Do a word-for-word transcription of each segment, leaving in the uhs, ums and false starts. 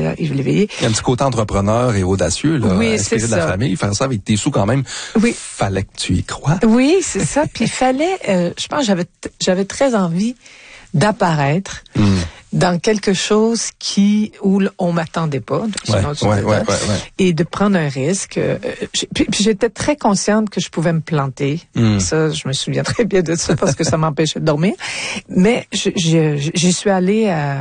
là, Yves Léveillé. Il y a un petit côté entrepreneur et audacieux, là, oui, inspiré c'est de la ça. famille. Faire ça avec tes sous quand même, oui. fallait que tu y crois. Oui, c'est ça. Puis il fallait, euh, je pense, j'avais j'avais très envie d'apparaître mm. dans quelque chose qui où on m'attendait pas, ouais, ouais, ouais, ouais, ouais. et de prendre un risque. Euh, puis, puis j'étais très consciente que je pouvais me planter. Mm. Ça, je me souviens très bien de ça parce que ça m'empêchait de dormir. Mais je, je, j'y suis allée à,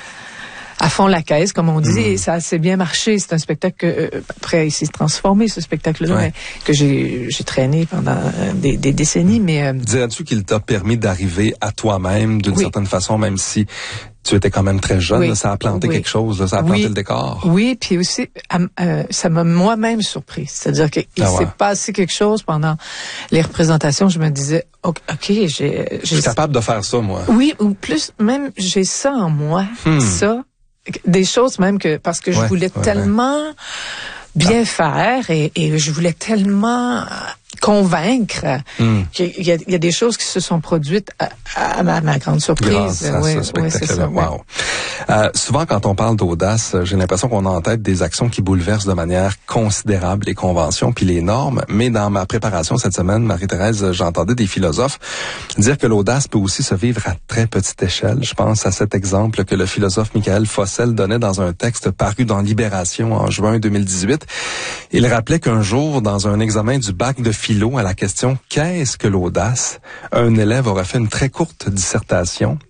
à fond la caisse, comme on dit, mm. et ça a assez bien marché. C'est un spectacle que, euh, après, il s'est transformé, ce spectacle-là, ouais. mais que j'ai, j'ai traîné pendant des, des décennies. Mais euh, dirais-tu qu'il t'a permis d'arriver à toi-même d'une oui. certaine façon, même si tu étais quand même très jeune, oui. là, ça a planté oui. quelque chose, là, ça a planté oui. le décor. Oui, puis aussi, euh, ça m'a moi-même surpris. C'est-à-dire qu'il ah ouais. s'est passé quelque chose pendant les représentations. Je me disais, OK, okay j'ai... Je suis capable de faire ça, moi. Oui, ou plus, même, j'ai ça en moi, hmm. ça. Des choses même que, parce que je ouais, voulais ouais, tellement ouais. bien ah. faire et, et je voulais tellement convaincre mm. qu'il y a, il y a des choses qui se sont produites à, à, ma, à ma grande surprise. Grâce à ouais, ce spectacle-là. Ouais, wow. euh, souvent, quand on parle d'audace, j'ai l'impression qu'on a en tête des actions qui bouleversent de manière considérable les conventions puis les normes. Mais dans ma préparation cette semaine, Marie-Thérèse, j'entendais des philosophes dire que l'audace peut aussi se vivre à très petite échelle. Je pense à cet exemple que le philosophe Michael Fossel donnait dans un texte paru dans Libération en juin deux mille dix-huit. Il rappelait qu'un jour, dans un examen du bac de philo, à la question « Qu'est-ce que l'audace ?», un élève aurait fait une très courte dissertation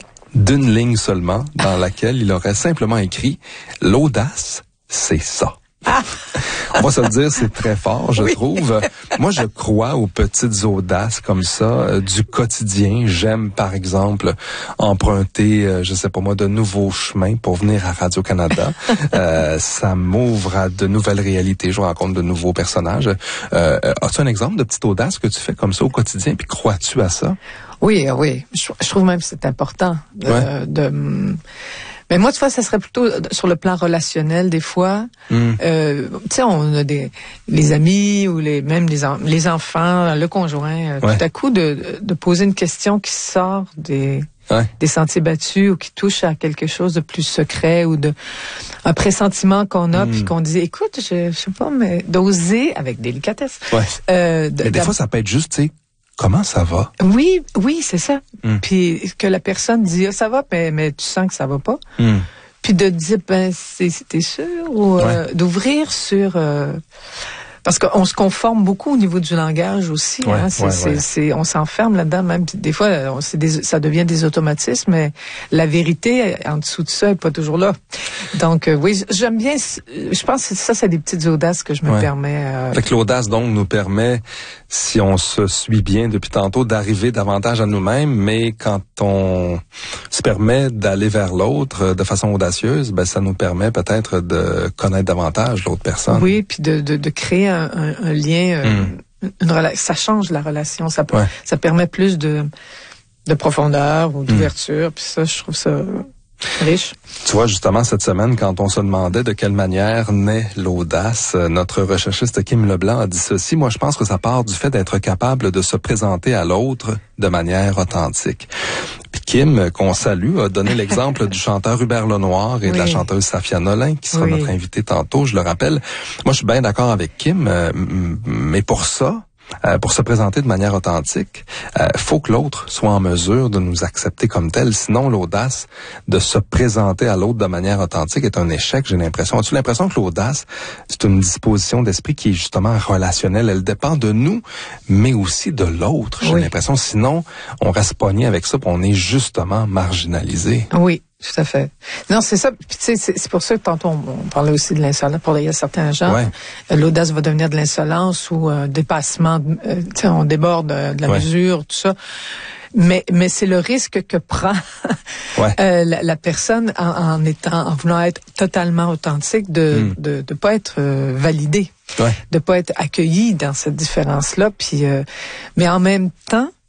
d'une ligne seulement, dans laquelle il aurait simplement écrit « L'audace, c'est ça ». Ah. On va se le dire, c'est très fort, je oui. trouve. Moi, je crois aux petites audaces comme ça, euh, du quotidien. J'aime, par exemple, emprunter, euh, je sais pas moi, de nouveaux chemins pour venir à Radio-Canada. euh, ça m'ouvre à de nouvelles réalités. Je rencontre de nouveaux personnages. Euh, as-tu un exemple de petite audace que tu fais comme ça au quotidien, puis crois-tu à ça? Oui, oui. Je, je trouve même que c'est important de... Ouais. de Mais moi, tu vois, ça serait plutôt sur le plan relationnel des fois. Mm. Euh, tu sais, on a des les amis ou les même les, en, les enfants, le conjoint. Ouais. Tout à coup, de, de poser une question qui sort des ouais. des sentiers battus ou qui touche à quelque chose de plus secret ou de un pressentiment qu'on a, mm. puis qu'on dit, écoute, je, je sais pas, mais d'oser avec délicatesse. Ouais. Euh, de, mais des fois, ça peut être juste, tu sais. Comment ça va? Oui, oui, c'est ça. Mm. Puis que la personne dit ah, ça va, mais, mais tu sens que ça va pas. Mm. Puis de dire ben c'est t'es sûr ou ouais. euh, d'ouvrir sur euh, parce qu'on se conforme beaucoup au niveau du langage aussi. Ouais, hein, c'est, ouais, c'est, ouais. c'est, on s'enferme là-dedans même. Des fois, c'est des, ça devient des automatismes, mais la vérité en dessous de ça est pas toujours là. Donc euh, oui, j'aime bien. Je pense que ça, c'est des petites audaces que je me ouais. permets. Euh... Fait que l'audace donc nous permet, si on se suit bien depuis tantôt, d'arriver davantage à nous-mêmes, mais quand on se permet d'aller vers l'autre de façon audacieuse, ben ça nous permet peut-être de connaître davantage l'autre personne. Oui, puis de, de, de créer un, un, un lien, mm. une rela- ça change la relation, ça, ouais. ça permet plus de, de profondeur ou d'ouverture, mm. puis ça, je trouve ça riche. Tu vois, justement, cette semaine, quand on se demandait de quelle manière naît l'audace, notre recherchiste Kim Leblanc a dit ceci. Moi, je pense que ça part du fait d'être capable de se présenter à l'autre de manière authentique. Puis Kim, qu'on salue, a donné l'exemple du chanteur Hubert Lenoir et oui. de la chanteuse Safia Nolin, qui sera oui. notre invitée tantôt, je le rappelle. Moi, je suis bien d'accord avec Kim, euh, mais pour ça, Euh, pour se présenter de manière authentique, euh, faut que l'autre soit en mesure de nous accepter comme tel. Sinon, l'audace de se présenter à l'autre de manière authentique est un échec, j'ai l'impression. As-tu l'impression que l'audace, c'est une disposition d'esprit qui est justement relationnelle? Elle dépend de nous, mais aussi de l'autre, j'ai oui. l'impression. Sinon, on reste pogné avec ça, puis on est justement marginalisé. Oui. Tout à fait. Non, c'est ça. Puis, tu sais, c'est, c'est pour ça que tantôt, on, on parlait aussi de l'insolence. Pour il y a certains gens, ouais. euh, l'audace va devenir de l'insolence ou un euh, dépassement. Euh, tu sais, on déborde euh, de la ouais. mesure, tout ça. Mais, mais c'est le risque que prend ouais. euh, la, la personne en, en étant, en voulant être totalement authentique, de, mm. de, de pas être euh, validée, ouais. de pas être accueillie dans cette différence-là. Puis, euh, mais en même temps.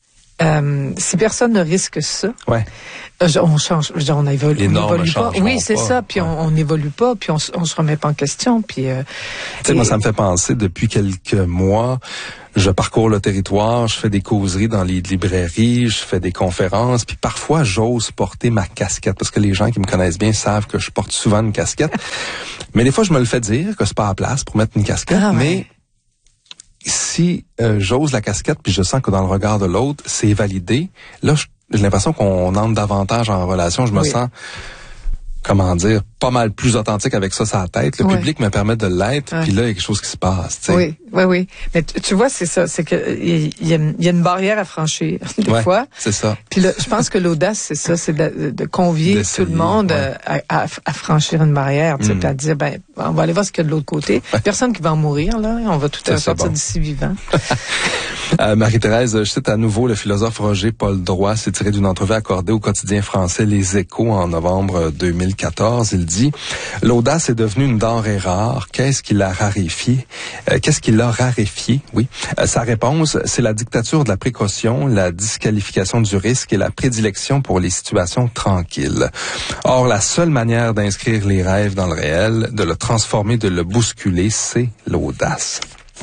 Euh, si personne ne risque ça, ouais. on change, on évolue, Les on normes évolue pas. Oui, c'est pas. ça. Puis ouais. on n'évolue pas, puis on, on se remet pas en question. Puis, euh, tu sais, moi, ça me fait penser depuis quelques mois. Je parcours le territoire, je fais des causeries dans les librairies, je fais des conférences, puis parfois j'ose porter ma casquette parce que les gens qui me connaissent bien savent que je porte souvent une casquette. Mais des fois, je me le fais dire que c'est pas à la place pour mettre une casquette, ah ouais. mais si euh, j'ose la casquette puis je sens que dans le regard de l'autre, c'est validé, là, j'ai l'impression qu'on entre davantage en relation. Je me oui. sens, comment dire, pas mal plus authentique avec ça sur la tête. Le oui. public me permet de l'être, oui. puis là, il y a quelque chose qui se passe. T'sais. Oui, oui, oui. Mais tu, tu vois, c'est ça, c'est que il y, y, y a une barrière à franchir des ouais, fois. C'est ça. Puis là, je pense que l'audace, c'est ça, c'est de, de convier D'essayer, tout le monde ouais. à, à, à franchir une barrière, tu sais, mm. à dire, ben, on va aller voir ce qu'il y a de l'autre côté. Ouais. Personne qui va en mourir là, on va tout à sortir bon. d'ici vivant. euh, Marie-Thérèse, je cite à nouveau le philosophe Roger Paul Droit, c'est tiré d'une entrevue accordée au quotidien français Les Échos en novembre deux mille quatorze. Il dit: l'audace est devenue une denrée rare. Qu'est-ce qui l'a raréfiée? Euh, qu'est-ce qui l'a raréfiée? Oui. Euh, sa réponse, c'est la dictature de la précaution, la disqualification du risque et la prédilection pour les situations tranquilles. Or, la seule manière d'inscrire les rêves dans le réel, de le transformer, de le bousculer, c'est l'audace.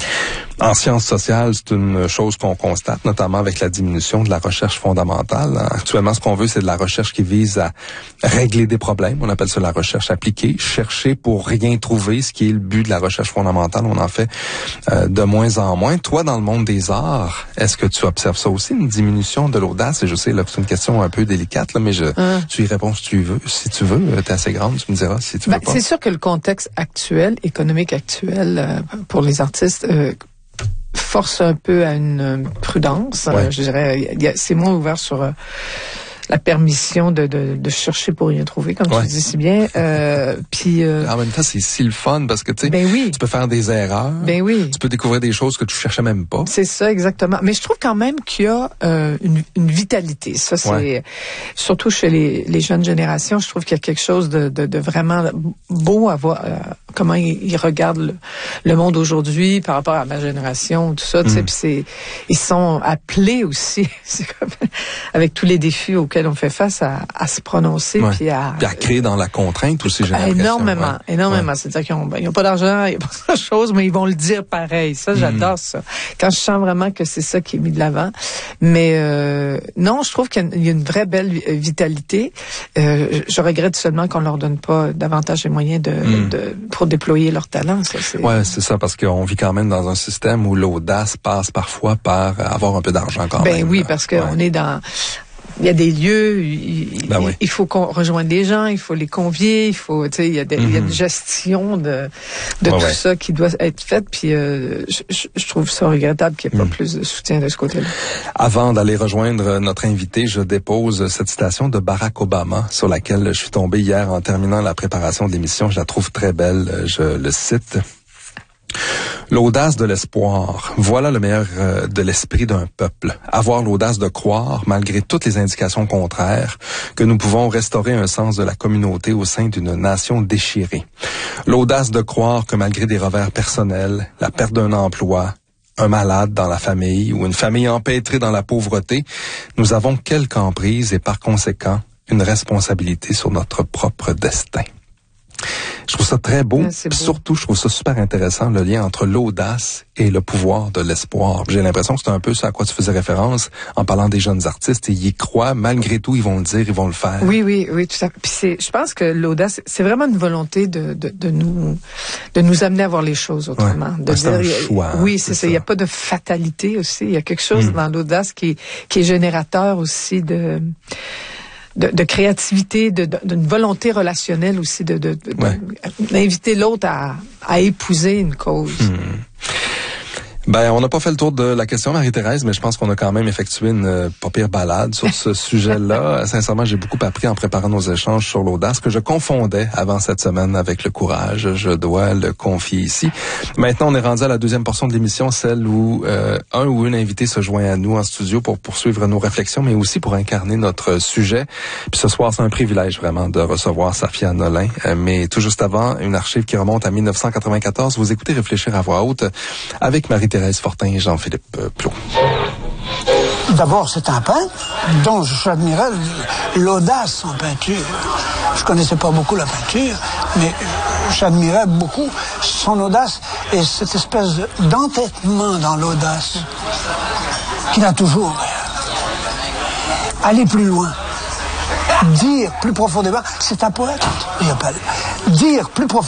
En sciences sociales, c'est une chose qu'on constate, notamment avec la diminution de la recherche fondamentale. Actuellement, ce qu'on veut, c'est de la recherche qui vise à régler des problèmes. On appelle ça la recherche appliquée. Chercher pour rien trouver, ce qui est le but de la recherche fondamentale. On en fait euh, de moins en moins. Toi, dans le monde des arts, est-ce que tu observes ça aussi, une diminution de l'audace? Et je sais là, que c'est une question un peu délicate, là, mais je, hum. tu y réponds si tu veux. Si tu veux, t'es assez grande, tu me diras si tu veux ben, pas. C'est sûr que le contexte actuel, économique actuel, euh, pour les artistes, euh, force un peu à une prudence. Ouais. Euh, je dirais, y a, c'est moins ouvert sur euh, la permission de, de, de chercher pour rien trouver, comme ouais. tu dis si bien. Euh, puis euh, en même temps, c'est si le fun parce que tu sais, ben oui. tu peux faire des erreurs. Ben oui. Tu peux découvrir des choses que tu cherchais même pas. C'est ça, exactement. Mais je trouve quand même qu'il y a euh, une, une vitalité. Ça, c'est ouais. surtout chez les, les jeunes générations. Je trouve qu'il y a quelque chose de, de, de vraiment beau à voir. Euh, comment ils, ils regardent le, le monde aujourd'hui par rapport à ma génération, tout ça. Mm. Tu sais, puis c'est, ils sont appelés aussi, c'est comme, avec tous les défis auxquels on fait face, à, à se prononcer ouais. puis à, puis à créer dans la contrainte aussi. J'ai l'impression. Énormément, ouais. énormément. Ouais. C'est-à-dire qu'ils ont, ben, ils ont pas d'argent, il n'y a pas grand-chose, mais ils vont le dire pareil. Ça, j'adore mm. ça. Quand je sens vraiment que c'est ça qui est mis de l'avant. Mais euh, non, je trouve qu'il y a une vraie belle vitalité. Euh, je regrette seulement qu'on leur donne pas davantage les moyens de, mm. de pour déployer leur talent. Ça, c'est... Ouais, c'est ça, parce qu'on vit quand même dans un système où l'audace passe parfois par avoir un peu d'argent quand ben même. Ben oui, parce qu'on ouais. est dans... Il y a des lieux, il, ben oui. il faut qu'on rejoigne des gens, il faut les convier, il faut, tu sais, il y a, des, mm-hmm. il y a une gestion de de ouais, tout ouais. ça qui doit être faite. Puis euh, je, je trouve ça regrettable qu'il n'y ait pas mm. plus de soutien de ce côté-là. Avant d'aller rejoindre notre invité, je dépose cette citation de Barack Obama sur laquelle je suis tombé hier en terminant la préparation de l'émission. Je la trouve très belle. Je le cite. L'audace de l'espoir, voilà le meilleur euh, de l'esprit d'un peuple. Avoir l'audace de croire, malgré toutes les indications contraires, que nous pouvons restaurer un sens de la communauté au sein d'une nation déchirée. L'audace de croire que malgré des revers personnels, la perte d'un emploi, un malade dans la famille ou une famille empêtrée dans la pauvreté, nous avons quelque emprise et par conséquent une responsabilité sur notre propre destin. Je trouve ça très beau. C'est beau. Surtout, je trouve ça super intéressant, le lien entre l'audace et le pouvoir de l'espoir. J'ai l'impression que c'est un peu ça à quoi tu faisais référence en parlant des jeunes artistes. Et ils y croient, malgré tout, ils vont le dire, ils vont le faire. Oui, oui, oui, tout à fait. Puis c'est, je pense que l'audace, c'est vraiment une volonté de, de, de nous, de nous amener à voir les choses autrement. Ouais. De c'est dire, un choix. Oui, c'est, c'est ça. Il n'y a pas de fatalité aussi. Il y a quelque chose mm. dans l'audace qui, qui est générateur aussi de... De, de créativité, de, de, d'une volonté relationnelle aussi, de, de, de, ouais. d'inviter l'autre à, à épouser une cause. Mmh. Ben, on n'a pas fait le tour de la question, Marie-Thérèse, mais je pense qu'on a quand même effectué une euh, pas pire balade sur ce sujet-là. Sincèrement, j'ai beaucoup appris en préparant nos échanges sur l'audace que je confondais avant cette semaine avec le courage. Je dois le confier ici. Maintenant, on est rendu à la deuxième portion de l'émission, celle où euh, un ou une invité se joint à nous en studio pour poursuivre nos réflexions, mais aussi pour incarner notre sujet. Puis ce soir, c'est un privilège vraiment de recevoir Safia Nolin. Euh, mais tout juste avant, une archive qui remonte à dix-neuf cent quatre-vingt-quatorze. Vous écoutez Réfléchir à voix haute avec Marie-Thérèse Fortin et Jean-Philippe Plot. D'abord, c'est un peintre dont j'admirais l'audace en peinture. Je connaissais pas beaucoup la peinture, mais j'admirais beaucoup son audace et cette espèce d'entêtement dans l'audace qu'il a toujours. Aller plus loin, dire plus profondément, c'est un poète, j'appelle. Dire plus profondément.